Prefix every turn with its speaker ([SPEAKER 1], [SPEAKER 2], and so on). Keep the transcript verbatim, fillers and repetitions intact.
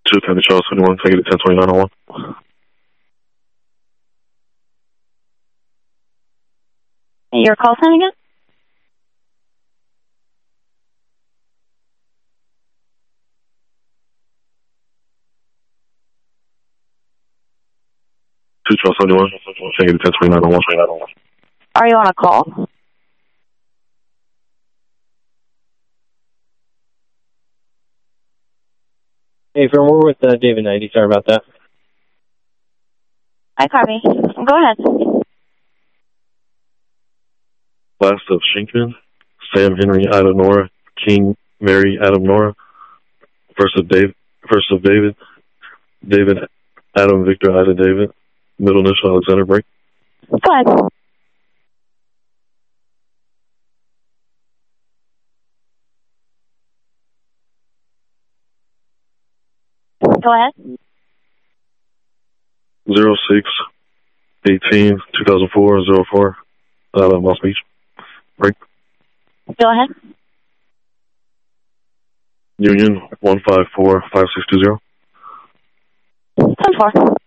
[SPEAKER 1] two County Charles twenty-one, take it to ten twenty-nine oh one.
[SPEAKER 2] Your call sign again?
[SPEAKER 1] two Charles twenty-one, take it to ten twenty-nine oh one.
[SPEAKER 2] Are you on a call?
[SPEAKER 3] Hey, from we're with uh, David ninety. Sorry about that.
[SPEAKER 2] I copy. Go ahead.
[SPEAKER 1] Last of Shinkman, Sam Henry Adam Nora, King Mary Adam Nora, first of Dave, first of David, David Adam Victor Ida David, middle initial Alexander Break.
[SPEAKER 2] Go ahead. Go ahead.
[SPEAKER 1] Zero six eighteen two thousand four zero four out of Moss Beach. Break.
[SPEAKER 2] Go ahead.
[SPEAKER 1] Union one five four five six two zero.
[SPEAKER 2] ten four.